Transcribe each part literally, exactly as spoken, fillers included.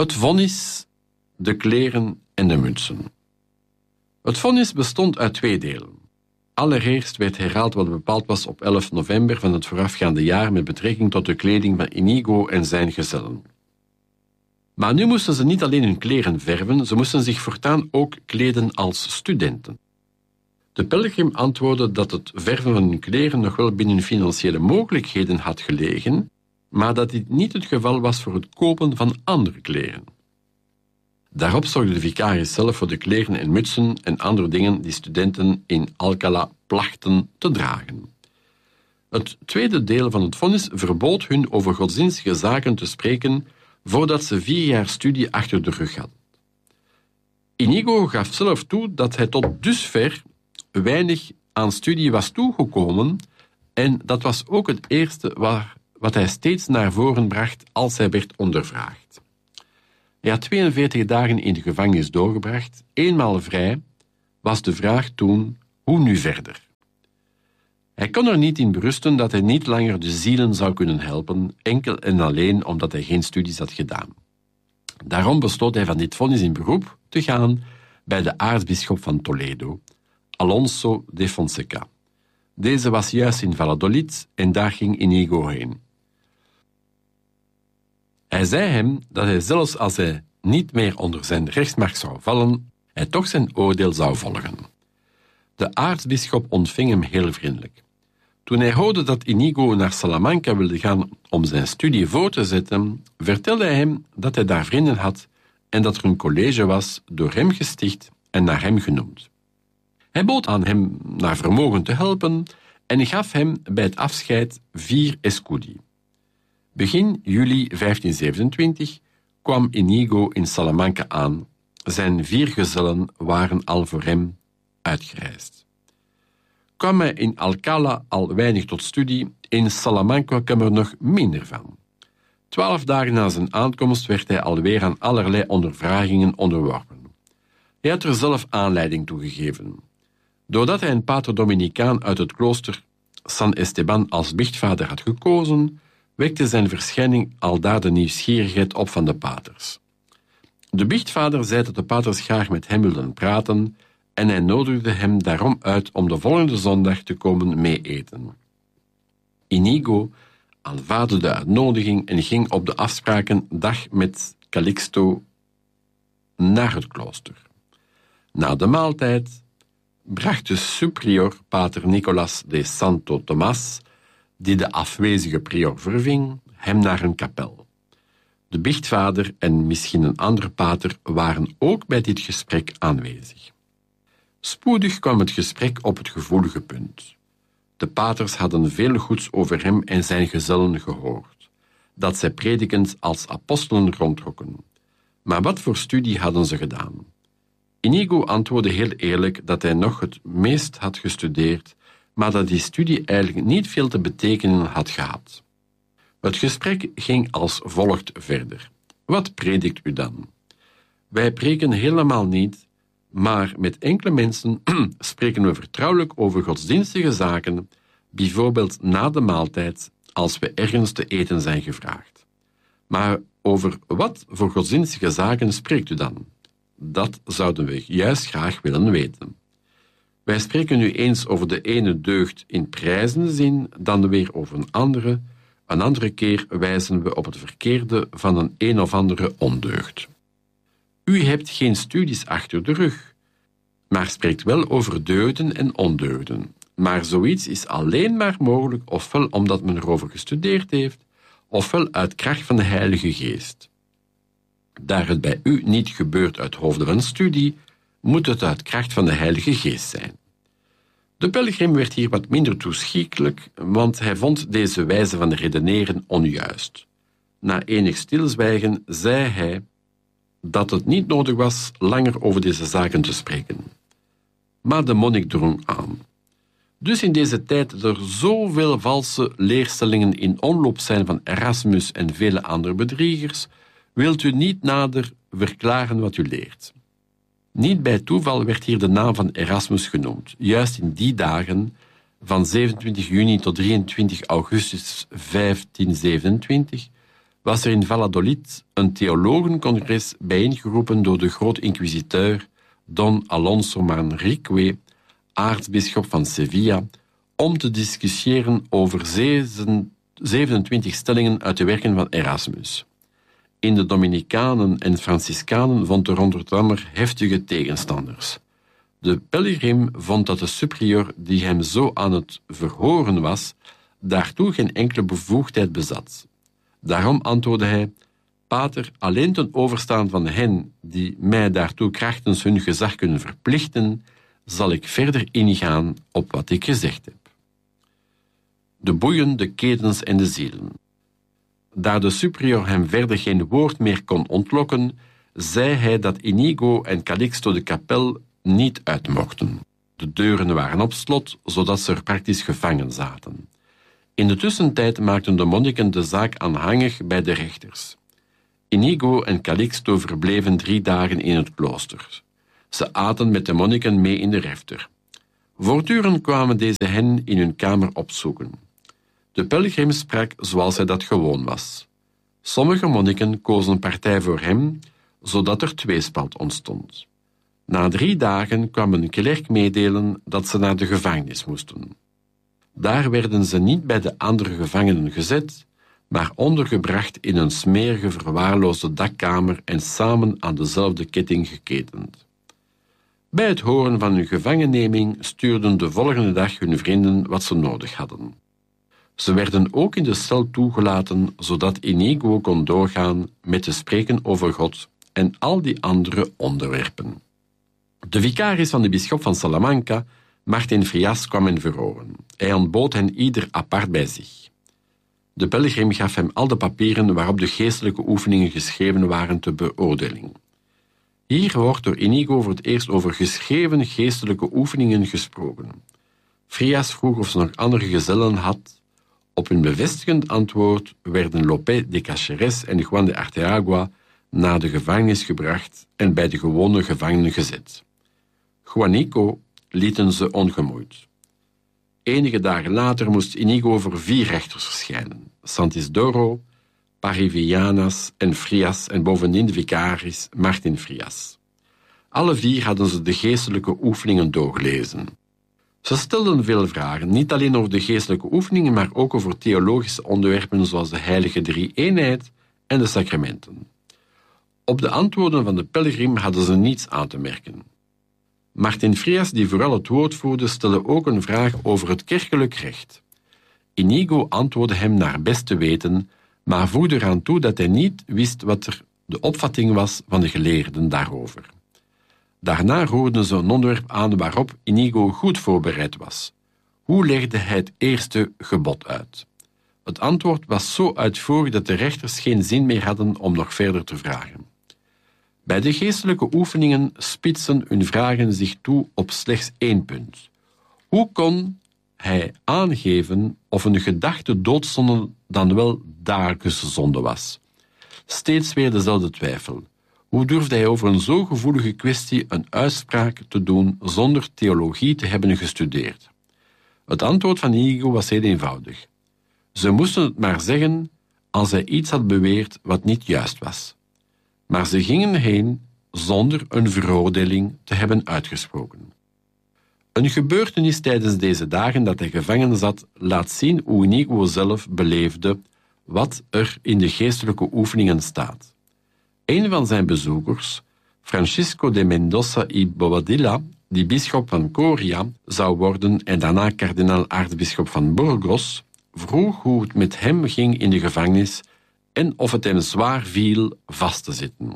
Het vonnis, de kleren en de mutsen. Het vonnis bestond uit twee delen. Allereerst werd herhaald wat bepaald was op elf november van het voorafgaande jaar met betrekking tot de kleding van Inigo en zijn gezellen. Maar nu moesten ze niet alleen hun kleren verven, ze moesten zich voortaan ook kleden als studenten. De pelgrim antwoordde dat het verven van hun kleren nog wel binnen financiële mogelijkheden had gelegen, maar dat dit niet het geval was voor het kopen van andere kleren. Daarop zorgde de vicaris zelf voor de kleren en mutsen en andere dingen die studenten in Alcalá plachten te dragen. Het tweede deel van het vonnis verbood hun over godsdienstige zaken te spreken voordat ze vier jaar studie achter de rug hadden. Inigo gaf zelf toe dat hij tot dusver weinig aan studie was toegekomen en dat was ook het eerste waar, wat hij steeds naar voren bracht als hij werd ondervraagd. Hij had tweeënveertig dagen in de gevangenis doorgebracht. Eenmaal vrij was de vraag toen, hoe nu verder? Hij kon er niet in berusten dat hij niet langer de zielen zou kunnen helpen, enkel en alleen omdat hij geen studies had gedaan. Daarom besloot hij van dit vonnis in beroep te gaan bij de aartsbisschop van Toledo, Alonso de Fonseca. Deze was juist in Valladolid en daar ging Inigo heen. Hij zei hem dat hij zelfs als hij niet meer onder zijn rechtsmacht zou vallen, hij toch zijn oordeel zou volgen. De aartsbisschop ontving hem heel vriendelijk. Toen hij hoorde dat Inigo naar Salamanca wilde gaan om zijn studie voor te zetten, vertelde hij hem dat hij daar vrienden had en dat er een college was door hem gesticht en naar hem genoemd. Hij bood aan hem naar vermogen te helpen en gaf hem bij het afscheid vier escudi. Begin juli vijftien zevenentwintig kwam Inigo in Salamanca aan. Zijn vier gezellen waren al voor hem uitgereisd. Kwam hij in Alcalá al weinig tot studie, in Salamanca kwam er nog minder van. Twaalf dagen na zijn aankomst werd hij alweer aan allerlei ondervragingen onderworpen. Hij had er zelf aanleiding toe gegeven. Doordat hij een pater Dominicaan uit het klooster San Esteban als biechtvader had gekozen, wekte zijn verschijning aldaar de nieuwsgierigheid op van de paters. De biechtvader zei dat de paters graag met hem wilden praten en hij nodigde hem daarom uit om de volgende zondag te komen meeeten. Inigo aanvaardde de uitnodiging en ging op de afspraken dag met Calixto naar het klooster. Na de maaltijd bracht de superior pater Nicolas de Santo Tomas, die de afwezige prior verving, hem naar een kapel. De biechtvader en misschien een andere pater waren ook bij dit gesprek aanwezig. Spoedig kwam het gesprek op het gevoelige punt. De paters hadden veel goeds over hem en zijn gezellen gehoord, dat zij predikend als apostelen rondtrokken. Maar wat voor studie hadden ze gedaan? Inigo antwoordde heel eerlijk dat hij nog het meest had gestudeerd, maar dat die studie eigenlijk niet veel te betekenen had gehad. Het gesprek ging als volgt verder. Wat predikt u dan? Wij preken helemaal niet, maar met enkele mensen spreken we vertrouwelijk over godsdienstige zaken, bijvoorbeeld na de maaltijd, als we ergens te eten zijn gevraagd. Maar over wat voor godsdienstige zaken spreekt u dan? Dat zouden we juist graag willen weten. Wij spreken nu eens over de ene deugd in prijzende zin, dan weer over een andere. Een andere keer wijzen we op het verkeerde van een een of andere ondeugd. U hebt geen studies achter de rug, maar spreekt wel over deugden en ondeugden. Maar zoiets is alleen maar mogelijk ofwel omdat men erover gestudeerd heeft, ofwel uit kracht van de Heilige Geest. Daar het bij u niet gebeurt uit hoofde van studie, moet het uit kracht van de Heilige Geest zijn. De pelgrim werd hier wat minder toeschietelijk, want hij vond deze wijze van redeneren onjuist. Na enig stilzwijgen zei hij dat het niet nodig was langer over deze zaken te spreken. Maar de monnik drong aan. Dus in deze tijd er zoveel valse leerstellingen in omloop zijn van Erasmus en vele andere bedriegers, wilt u niet nader verklaren wat u leert. Niet bij toeval werd hier de naam van Erasmus genoemd. Juist in die dagen, van zevenentwintig juni tot drieëntwintig augustus vijftien zevenentwintig, was er in Valladolid een theologencongres bijeengeroepen door de groot-inquisiteur Don Alonso Manrique, aartsbisschop van Sevilla, om te discussiëren over zevenentwintig stellingen uit de werken van Erasmus. In de Dominicanen en Franciscanen vond er onder andere heftige tegenstanders. De pelgrim vond dat de superior die hem zo aan het verhoren was, daartoe geen enkele bevoegdheid bezat. Daarom antwoordde hij: Pater, alleen ten overstaan van hen die mij daartoe krachtens hun gezag kunnen verplichten, zal ik verder ingaan op wat ik gezegd heb. De boeien, de ketens en de zielen. Daar de superior hem verder geen woord meer kon ontlokken, zei hij dat Inigo en Calixto de kapel niet uit mochten. De deuren waren op slot, zodat ze er praktisch gevangen zaten. In de tussentijd maakten de monniken de zaak aanhangig bij de rechters. Inigo en Calixto verbleven drie dagen in het klooster. Ze aten met de monniken mee in de refter. Voortdurend kwamen deze hen in hun kamer opzoeken. De pelgrim sprak zoals hij dat gewoon was. Sommige monniken kozen partij voor hem, zodat er tweespalt ontstond. Na drie dagen kwam een klerk meedelen dat ze naar de gevangenis moesten. Daar werden ze niet bij de andere gevangenen gezet, maar ondergebracht in een smerige, verwaarloosde dakkamer en samen aan dezelfde ketting geketend. Bij het horen van hun gevangenneming stuurden de volgende dag hun vrienden wat ze nodig hadden. Ze werden ook in de cel toegelaten, zodat Inigo kon doorgaan met te spreken over God en al die andere onderwerpen. De vicaris van de bisschop van Salamanca, Martin Frias, kwam hen verhoren. Hij ontbood hen ieder apart bij zich. De pelgrim gaf hem al de papieren waarop de geestelijke oefeningen geschreven waren te beoordeling. Hier wordt door Inigo voor het eerst over geschreven geestelijke oefeningen gesproken. Frias vroeg of ze nog andere gezellen had. Op hun bevestigend antwoord werden Lope de Caceres en Juan de Arteagua naar de gevangenis gebracht en bij de gewone gevangenen gezet. Juanico lieten ze ongemoeid. Enige dagen later moest Inigo voor vier rechters verschijnen: Santisdoro, Parivianas en Frias en bovendien de vicaris Martin Frias. Alle vier hadden ze de geestelijke oefeningen doorgelezen. Ze stelden veel vragen, niet alleen over de geestelijke oefeningen, maar ook over theologische onderwerpen zoals de heilige drie-eenheid en de sacramenten. Op de antwoorden van de pelgrim hadden ze niets aan te merken. Martin Frias, die vooral het woord voerde, stelde ook een vraag over het kerkelijk recht. Inigo antwoordde hem naar best te weten, maar voegde eraan toe dat hij niet wist wat er de opvatting was van de geleerden daarover. Daarna roerden ze een onderwerp aan waarop Inigo goed voorbereid was. Hoe legde hij het eerste gebod uit? Het antwoord was zo uitvoerig dat de rechters geen zin meer hadden om nog verder te vragen. Bij de geestelijke oefeningen spitsen hun vragen zich toe op slechts één punt. Hoe kon hij aangeven of een gedachte doodzonde dan wel dagelijkse zonde was? Steeds weer dezelfde twijfel. Hoe durfde hij over een zo gevoelige kwestie een uitspraak te doen zonder theologie te hebben gestudeerd? Het antwoord van Inigo was heel eenvoudig. Ze moesten het maar zeggen als hij iets had beweerd wat niet juist was. Maar ze gingen heen zonder een veroordeling te hebben uitgesproken. Een gebeurtenis tijdens deze dagen dat hij gevangen zat, laat zien hoe Inigo zelf beleefde wat er in de geestelijke oefeningen staat. Een van zijn bezoekers, Francisco de Mendoza y Bobadilla, die bisschop van Coria zou worden en daarna kardinaal aartsbisschop van Burgos, vroeg hoe het met hem ging in de gevangenis en of het hem zwaar viel vast te zitten.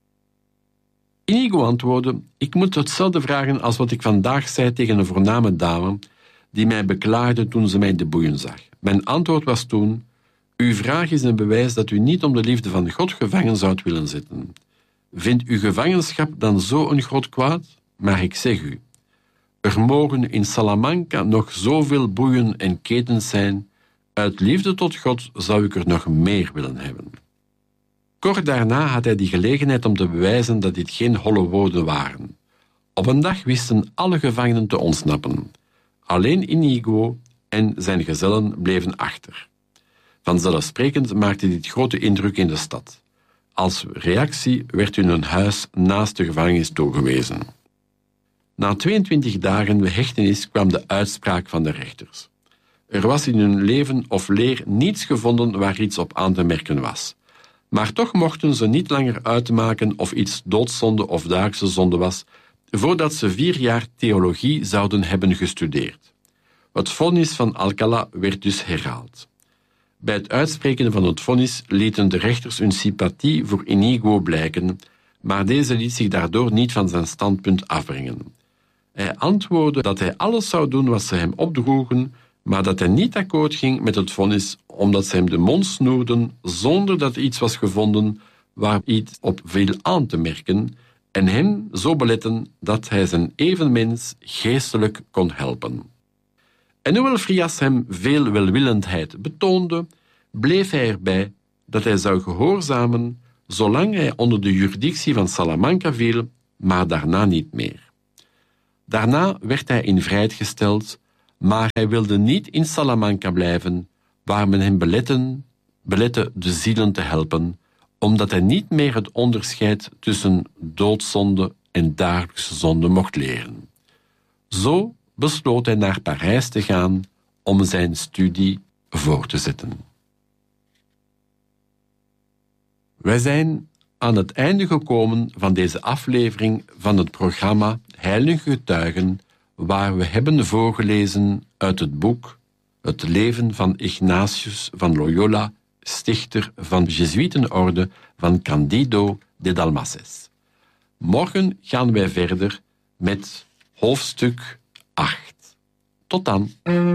Inigo antwoordde: ik moet hetzelfde vragen als wat ik vandaag zei tegen een voorname dame die mij beklaagde toen ze mij in de boeien zag. Mijn antwoord was toen: uw vraag is een bewijs dat u niet om de liefde van God gevangen zoudt willen zitten. Vindt uw gevangenschap dan zo een groot kwaad? Maar ik zeg u, er mogen in Salamanca nog zoveel boeien en ketens zijn. Uit liefde tot God zou ik er nog meer willen hebben. Kort daarna had hij die gelegenheid om te bewijzen dat dit geen holle woorden waren. Op een dag wisten alle gevangenen te ontsnappen. Alleen Inigo en zijn gezellen bleven achter. Vanzelfsprekend maakte dit grote indruk in de stad. Als reactie werd hun een huis naast de gevangenis toegewezen. Na tweeëntwintig dagen hechtenis kwam de uitspraak van de rechters. Er was in hun leven of leer niets gevonden waar iets op aan te merken was. Maar toch mochten ze niet langer uitmaken of iets doodzonde of dagse zonde was, voordat ze vier jaar theologie zouden hebben gestudeerd. Het vonnis van Alcalá werd dus herhaald. Bij het uitspreken van het vonnis lieten de rechters hun sympathie voor Inigo blijken, maar deze liet zich daardoor niet van zijn standpunt afbrengen. Hij antwoordde dat hij alles zou doen wat ze hem opdroegen, maar dat hij niet akkoord ging met het vonnis omdat ze hem de mond snoerden zonder dat iets was gevonden waar iets op viel aan te merken en hem zo beletten dat hij zijn evenmens geestelijk kon helpen. En hoewel Frias hem veel welwillendheid betoonde, bleef hij erbij dat hij zou gehoorzamen zolang hij onder de juridictie van Salamanca viel, maar daarna niet meer. Daarna werd hij in vrijheid gesteld, maar hij wilde niet in Salamanca blijven, waar men hem beletten, belette de zielen te helpen, omdat hij niet meer het onderscheid tussen doodzonde en dagelijkse zonde mocht leren. Zo besloot hij naar Parijs te gaan om zijn studie voor te zetten. Wij zijn aan het einde gekomen van deze aflevering van het programma Heilige Getuigen, waar we hebben voorgelezen uit het boek Het leven van Ignatius van Loyola, stichter van de Jezuïtenorde van Candido de Dalmases. Morgen gaan wij verder met hoofdstuk acht. Tot dan.